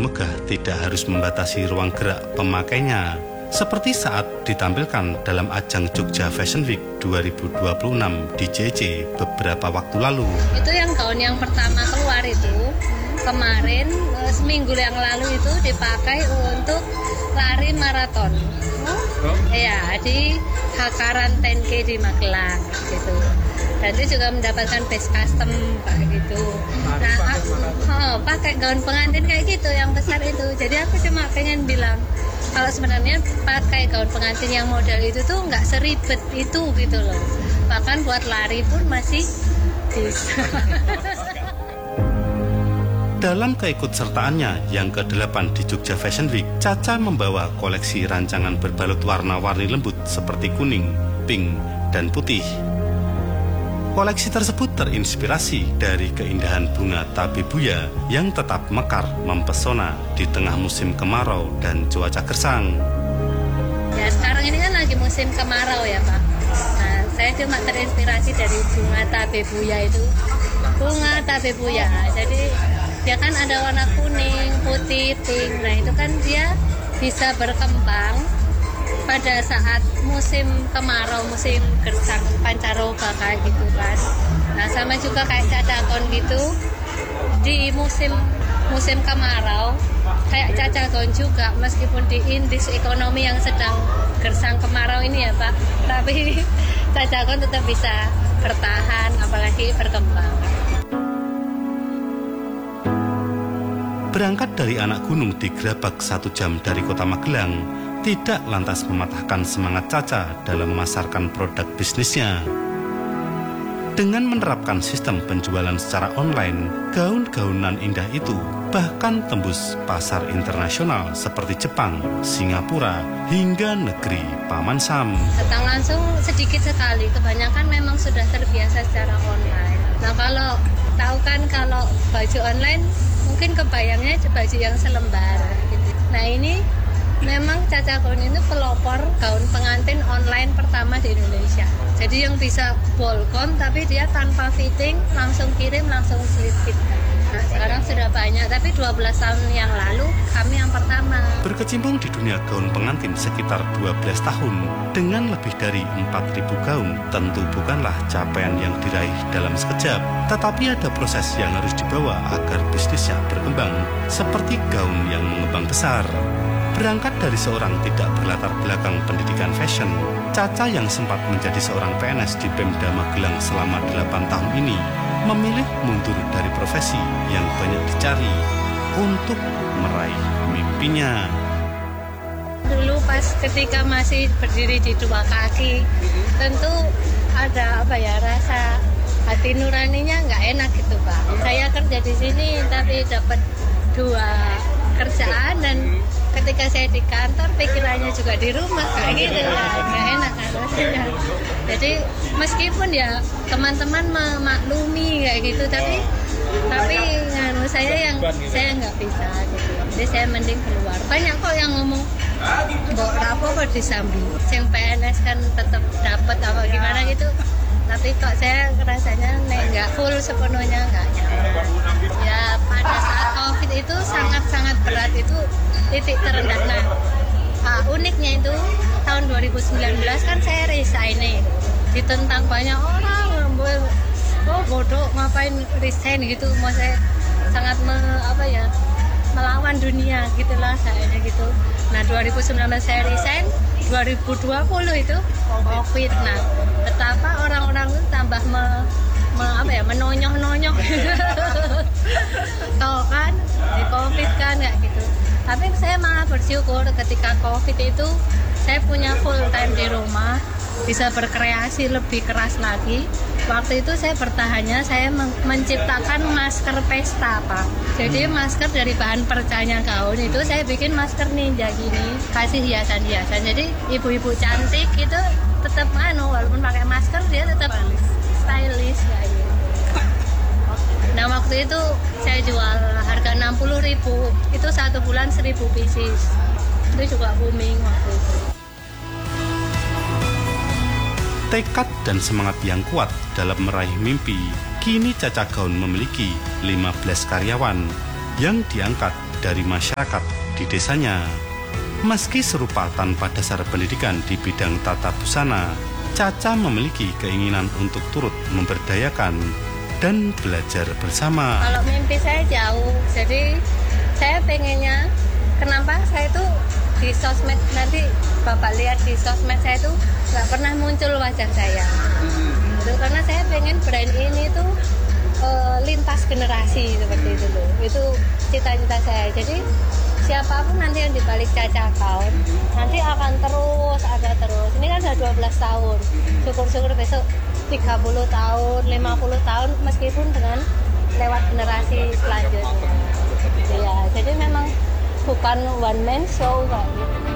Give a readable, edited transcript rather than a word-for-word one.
megah tidak harus membatasi ruang gerak pemakainya, seperti saat ditampilkan dalam ajang Jogja Fashion Week 2026 di JJ beberapa waktu lalu. Itu yang gaun yang pertama keluar itu, kemarin seminggu yang lalu itu dipakai untuk lari maraton. Ya, di Hakaran 10K di Magelang gitu. Dan itu juga mendapatkan best custom kayak gitu. Nah, aku pakai gaun pengantin kayak gitu yang besar itu. Jadi aku cuma pengen bilang kalau sebenarnya pakai gaun pengantin yang model itu tuh nggak seribet itu gitu loh. Bahkan buat lari pun masih bisa. Dalam keikutsertaannya yang ke-8 di Jogja Fashion Week, Caca membawa koleksi rancangan berbalut warna-warni lembut seperti kuning, pink, dan putih. Koleksi tersebut terinspirasi dari keindahan bunga tabebuya yang tetap mekar mempesona di tengah musim kemarau dan cuaca gersang. Ya sekarang ini kan lagi musim kemarau ya Pak. Nah, saya cuma terinspirasi dari bunga tabebuya itu. Bunga tabebuya. Jadi dia kan ada warna kuning, putih, pink. Nah itu kan dia bisa berkembang pada saat musim kemarau, musim gersang, pancaroba kayak gitu kan. Nah sama juga kayak cacakon gitu di musim kemarau kayak cacakon juga, meskipun di indeks ekonomi yang sedang gersang kemarau ini ya Pak, tapi cacakon tetap bisa bertahan apalagi berkembang. Berangkat dari anak gunung di Gerabak 1 jam dari kota Magelang, tidak lantas mematahkan semangat Caca dalam memasarkan produk bisnisnya. Dengan menerapkan sistem penjualan secara online, gaun-gaunan indah itu bahkan tembus pasar internasional seperti Jepang, Singapura, hingga negeri Paman Sam. Datang langsung sedikit sekali, kebanyakan memang sudah terbiasa secara online. Nah kalau tahu kan kalau baju online mungkin kebayangnya baju yang selembar gitu. Nah ini memang cacakon itu pelopor gaun pengantin online pertama di Indonesia. Jadi yang bisa bolkon tapi dia tanpa fitting, langsung kirim, langsung slip fit. Nah sekarang sudah banyak, tapi 12 tahun yang lalu kami yang pertama. Berkecimpung di dunia gaun pengantin sekitar 12 tahun dengan lebih dari 4.000 gaun, tentu bukanlah capaian yang diraih dalam sekejap, tetapi ada proses yang harus dibawa agar bisnisnya berkembang, seperti gaun yang mengembang besar. Berangkat dari seorang tidak berlatar belakang pendidikan fashion, Caca yang sempat menjadi seorang PNS di Pemda Magelang selama 8 tahun ini memilih mundur dari profesi yang banyak dicari untuk meraih mimpinya. Dulu pas ketika masih berdiri di 2 kaki, tentu ada rasa hati nuraninya nggak enak gitu Pak. Saya kerja di sini tapi dapat 2 kerjaan, dan ketika saya di kantor pikirannya juga di rumah kayak gitu ya, nggak enak kan rasanya. Jadi meskipun ya teman-teman memaklumi kayak gitu, tapi saya nggak bisa gitu. Jadi saya mending keluar. Banyak kok yang ngomong mbok rapo kok disambi, yang PNS kan tetap dapat apa gimana gitu. Tapi kok saya rasanya nggak full sepenuhnya, nggak nyaman. Ya pada saat COVID itu sangat-sangat berat, itu titik terendah. Nah uniknya itu tahun 2019 kan saya resign nih, ditentang banyak orang, bodoh ngapain resign gitu. Mau saya sangat melawan dunia gitulah sayanya gitu. Nah 2019 saya resign, 2020 itu COVID. Nah betapa orang-orang itu tambah menonyok-nonyok tau kan di COVID kan kayak gitu. Tapi saya malah bersyukur ketika COVID itu saya punya full time di rumah, bisa berkreasi lebih keras lagi. Waktu itu saya bertahannya, saya menciptakan masker pesta Pak. Jadi masker dari bahan percanya gaun itu saya bikin masker ninja gini, kasih hiasan-hiasan. Jadi ibu-ibu cantik itu tetap walaupun pakai masker dia tetap stylish kayak gitu. Nah waktu itu saya jual harga 60.000, itu 1 bulan 1.000 pieces. Itu juga booming waktu itu. Tekad dan semangat yang kuat dalam meraih mimpi, kini Caca Gaun memiliki 15 karyawan yang diangkat dari masyarakat di desanya. Meski serupa tanpa dasar pendidikan di bidang tata busana, Caca memiliki keinginan untuk turut memberdayakan dan belajar bersama. Kalau mimpi saya jauh, jadi saya pengennya, kenapa saya tuh di sosmed, nanti Bapak lihat di sosmed saya tuh nggak pernah muncul wajah saya. Itu karena saya pengen brand ini tuh lintas generasi seperti itu loh. Itu cita-cita saya. Jadi siapapun nanti yang dibalik Caca Account nanti akan terus ada terus. Ini kan sudah 12 tahun. Syukur-syukur besok 30 tahun, 50 tahun meskipun dengan lewat generasi selanjutnya. Ya, jadi memang bukan one man show Pak.